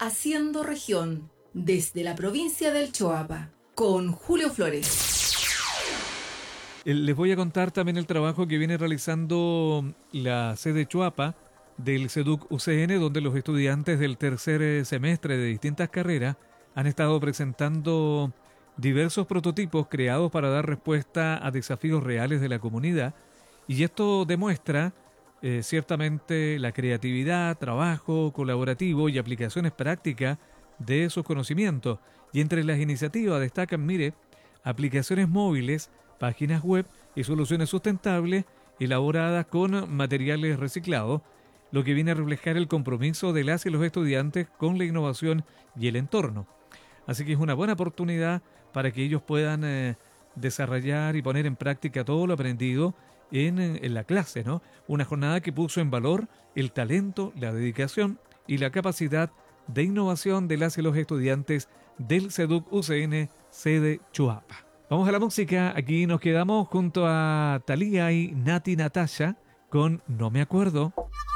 Haciendo Región, desde la provincia del Choapa, con Julio Flores. Les voy a contar también el trabajo que viene realizando la sede Choapa del CEDUC UCN, donde los estudiantes del tercer semestre de distintas carreras han estado presentando diversos prototipos creados para dar respuesta a desafíos reales de la comunidad. Y esto demuestra ciertamente la creatividad, trabajo colaborativo y aplicaciones prácticas de sus conocimientos. Y entre las iniciativas destacan, mire, aplicaciones móviles, páginas web y soluciones sustentables elaboradas con materiales reciclados, lo que viene a reflejar el compromiso de las y los estudiantes con la innovación y el entorno. Así que es una buena oportunidad para que ellos puedan desarrollar y poner en práctica todo lo aprendido en la clase, ¿no? Una jornada que puso en valor el talento, la dedicación y la capacidad de innovación de las y los estudiantes del CEDUC UCN sede Choapa. Vamos a la música, aquí nos quedamos junto a Thalía y Nati Natasha con No me acuerdo.